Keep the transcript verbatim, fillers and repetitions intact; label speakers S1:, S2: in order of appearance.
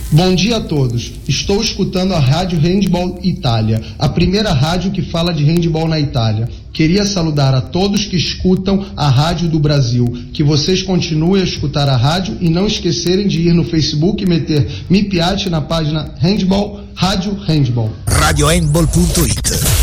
S1: Bom dia a todos. Estou escutando a Rádio Handball Itália, a primeira rádio que fala de handball na Itália. Queria saudar a todos que escutam a Rádio do Brasil, que vocês continuem a escutar a rádio e não esquecerem de ir no Facebook e meter Mi Piace na página Handball, Rádio Handball.
S2: radio handball punto it